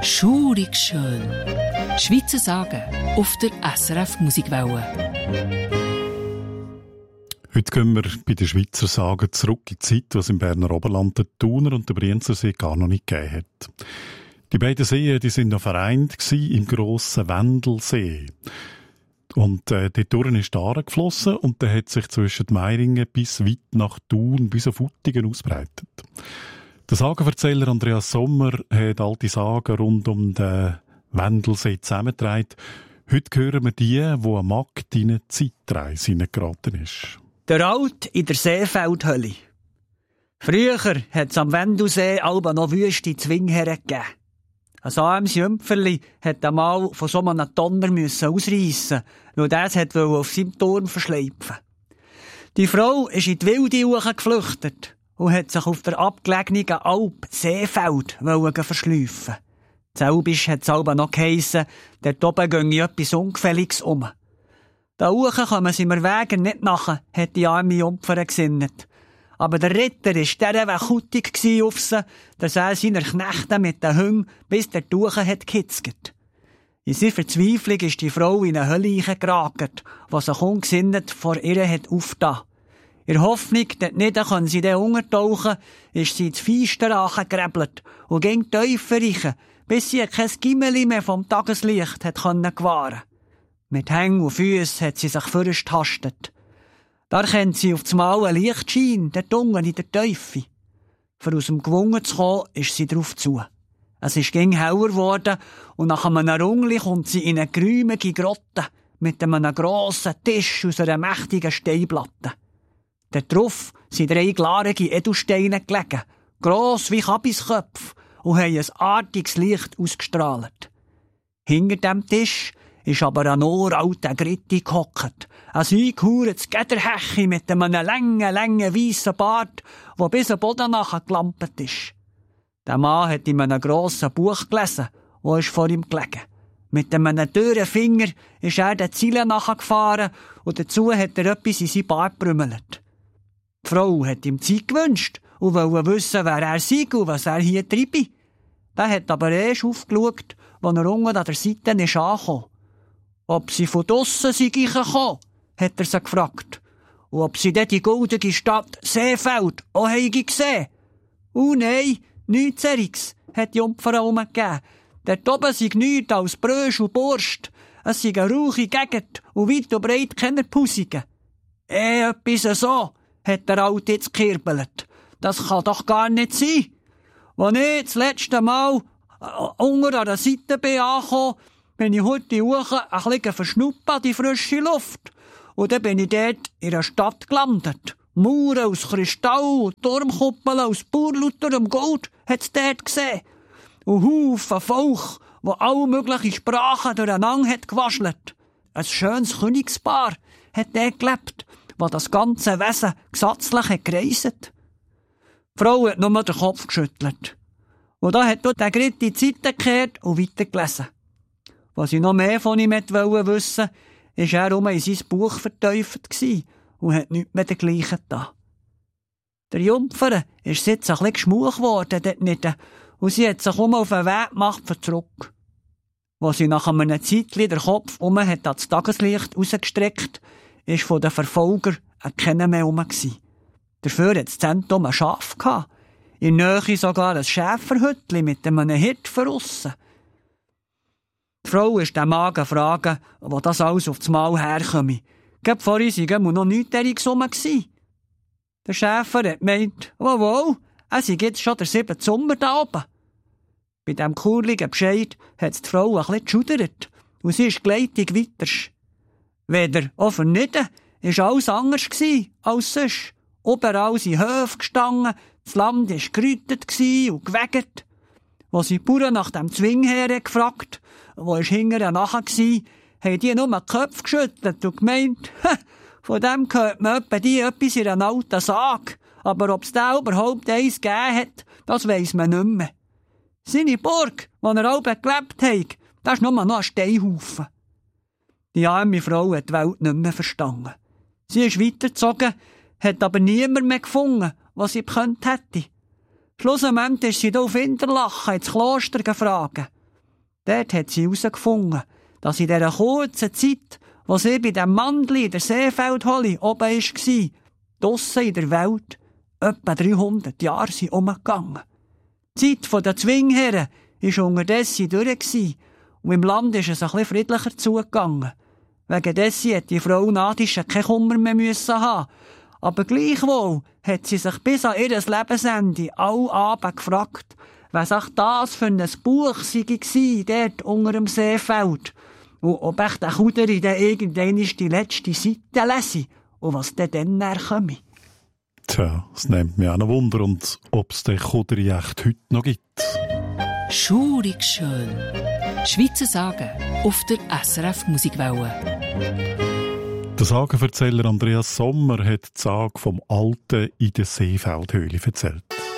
Schurig schön. Schweizer Sagen auf der SRF Musikwelle. Heute gehen wir bei den Schweizer Sagen zurück in die Zeit, was im Berner Oberland der Thuner und der Brienzersee gar noch nicht gegeben hat. Die beiden Seen, die sind noch vereint im grossen Wendelsee. Und dort ist die Aare geflossen und der hat sich zwischen Meiringen bis weit nach Thun, bis auf Uttigen ausbreitet. Der Sagenverzähler Andreas Sommer hat alte Sagen rund um den Wendelsee zusammengetragen. Heute hören wir die, wo eine Magd in eine Zeitreise hineingeraten ist. Der Alt in der Seefeldhölle. Früher hat es am Wendelsee alba noch wüste Zwingherren gegeben. Ein armes Jümpferli hat einmal von so einem Donner ausreissen, weil das wollte auf seinem Turm verschleifen. Die Frau ist in die Wilde geflüchtet und hat sich auf der abgelegenen Alp Seefeld verschleifen. Selbisch hat es aber noch geheissen, dort oben ginge etwas Ungefälliges um. Da hoch kommen sie mir Wegen nicht nach, hat die arme Jungfer gesinnet. Aber der Ritter war dieser Weg kutig auf sie, dass er seiner Knechte mit den Hüngen bis der Tuche hat gehitzget. In seiner Verzweiflung ist die Frau in eine Hölle geragt, was sich ungesinnet vor ihr hat aufgetan. In der Hoffnung, dort nicht kann sie dann untertauchen, ist sie ins Feister angegräbelt und ging tiefer rein, bis sie kein Gimmeli mehr vom Tageslicht hat gewahren. Mit Hängen und Füßen hat sie sich vorgetastet. Da kennt sie auf einmal einen Lichtschein, der Dunge in der Teufel. Für aus dem Gewungen zu kommen, ist sie drauf zu. Es ist heller geworden und nach einem Rungli kommt sie in eine geräumige Grotte mit einem grossen Tisch aus einer mächtigen Steinplatte. Darauf sind 3 glarige Edelsteine gelegen, gross wie Kabisköpfe, und haben ein artiges Licht ausgestrahlt. Hinter dem Tisch ist aber ein uralter Gritti gehockt, ein eingehaurtes Gederhächi mit einem langen weissen Bart, der bis am Boden nachher gelampt ist. Der Mann hat in einem grossen Buch gelesen, wo ist vor ihm gelegen. Mit einem dürren Finger ist er den Zielen nachgefahren und dazu hat er etwas in sein Bart brümmelt. Die Frau hat ihm Zeit gewünscht und wollte wissen, wer er sei und was er hier treibe. Der hat aber erst aufgeschaut, als er unten an der Seite ist angekommen. Ob sie von draussen sei gekommen, hat er sie gefragt. Und ob sie dort die goldige Stadt Seefeld auch gesehen. Nein, nichts Erigs, hat die Jungfer herumgegeben. Dort oben sei nichts als Brösch und Burst. Es sei eine rauche Gegend und weit und breit keine Pusigen. Etwas so, hat der Alte jetzt gekirbelt. Das kann doch gar nicht sein. Als ich das letzte Mal unter an der Seite bin angekommen, bin ich heute hoch ein bisschen verschnuppert an die frische Luft. Und dann bin ich dort in einer Stadt gelandet. Mauern aus Kristall und Turmkuppeln aus purlauterem Gold hat es dort gesehen. Und Haufen Volk, wo alle möglichen Sprachen durcheinander hat gewaschelt. Ein schönes Königspaar hat dort gelebt, wo das ganze Wesen gesatzlich hat gereiset. Die Frau hat nur den Kopf geschüttelt. Und da hat dort der Gritti die Seite gekehrt und weitergelesen. Was ich noch mehr von ihm wissen wollte, ist er in sein Buch vertieft und hat nichts mehr dergleichen getan. Der Jungfer ist jetzt ein bisschen geschmuch geworden dort nicht, und sie hat sich auf den Weg gemacht für zurück. Als sie nach einem Zeitchen den Kopf hat das Tageslicht rausgestreckt, ist von den Verfolgern keiner mehr herum. Dafür hat das Zentrum ein Schaf gehabt. In der Nähe sogar ein Schäferhütchen mit einem Hirt voraus. Die Frau ist den Mann gefragt, wo das alles auf das Mal herkomme. Gerade vorhin waren noch nichts herum. Der Schäfer hat gemeint, wohl, es ist jetzt schon der 7. Sommer da oben. Bei diesem kurligen Bescheid hat die Frau ein bisschen geschudert und sie ist gleitig weiter. Weder auch für nichts war alles anders als sonst. Überall sind Höfe gestanden, das Land war gerüttet und gewegt. Als die Bauern nach dem Zwingherren gefragt, wo hinterher nachher war, haben die nur den Kopf geschüttelt und gemeint, von dem hört man etwas in einer alten Sage, aber ob es da überhaupt eins gegeben hat, das weiss man nicht mehr. Seine Burg, wo er oben gelebt hat, das ist nur noch ein Steinhaufen. Die arme Frau hat die Welt nicht mehr verstanden. Sie ist weitergezogen, hat aber niemand mehr gefunden, was sie gekannt hätte. Schlussendlich ist sie hier auf Interlachen ins Kloster gefragt. Dort hat sie herausgefunden, dass in dieser kurzen Zeit, wo sie bei dem Mandli in der Seefeldhöhle oben war, draussen in der Welt etwa 300 Jahre sind umgegangen. Die Zeit der Zwingherren war unterdessen durch und im Land ist es ein bisschen friedlicher zugegangen. Wegen dessen hätte die Frau Nadische keinen Kummer mehr müssen haben. Aber gleichwohl hat sie sich bis an ihr Lebensende alle Abend gefragt, was auch das für ein Buch sei dort unter dem Seefeld. Und ob echt der Kuderi dann irgendwann die letzte Seite lese und was dann näher komme. Tja, es nimmt mich auch ein Wunder, und ob es den Kuderi echt heute noch gibt. Schurig schön. Schweizer Sagen auf der SRF Musikwelle. Der Sagenverzähler Andreas Sommer hat die Sage vom Alten in der Seefeldhöhle erzählt.